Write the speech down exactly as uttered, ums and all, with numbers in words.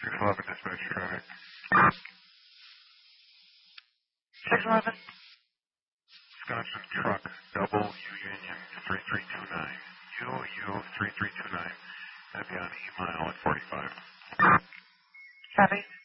six eleven dispatch traffic. six eleven. Wisconsin truck, double U Union three three two nine. U U three three two nine. That'd be on E mile at forty-five. Copy.